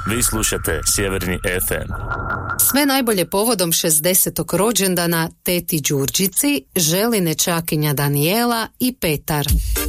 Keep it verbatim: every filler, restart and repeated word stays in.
Vi slušate Sjeverni ef em. Sve najbolje povodom šezdesetog rođendana teti Đurđici želi nećakinja Danijela i Petar.